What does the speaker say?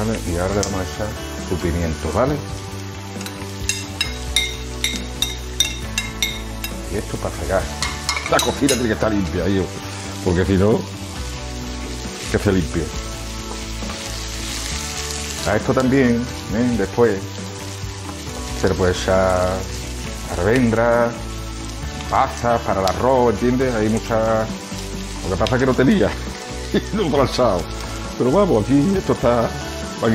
¿vale? Y ahora le vamos a echar su pimiento, ¿vale? Y esto para fregar. La cocina tiene que estar limpia, yo, porque si no, que se limpie. A esto también, después, se le puede echar almendras, pasas para el arroz, ¿entiendes? Hay muchas... Lo que pasa es que no tenía y no lo he echado. Pero vamos, aquí esto está